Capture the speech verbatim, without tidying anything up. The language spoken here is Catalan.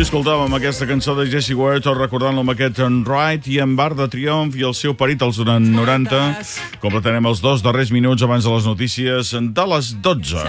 Així escoltàvem aquesta cançó de Jessie Ware, tot recordant-lo amb aquest Ride i en Bar de Triomf i el seu parit als noranta. Completarem els dos darrers minuts abans de les notícies de les dotze.